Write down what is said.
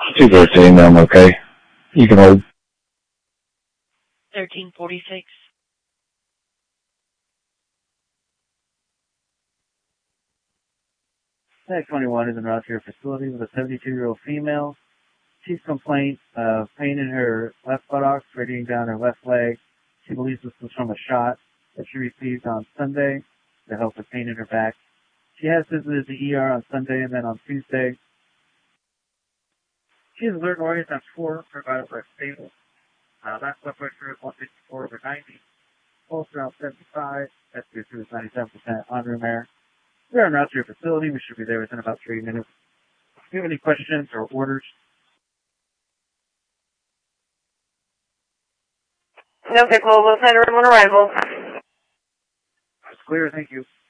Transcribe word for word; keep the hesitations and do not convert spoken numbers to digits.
two thirteen, I'm okay. You can hold. thirteen forty-six. Tag twenty-one is en route to your facility with a seventy-two-year-old female. She's complaint of pain in her left buttocks, radiating down her left leg. She believes this was from a shot that she received on Sunday to help with pain in her back. She has visited the E R on Sunday and then on Tuesday. She has alert oriented on four, provided by stable. Uh, last blood pressure is one fifty-four over ninety. Pulse around seventy-five. S P two is ninety-seven percent on room air. We are en route to your facility. We should be there within about three minutes. If you have any questions or orders? No, get global center on arrival. It's clear, thank you.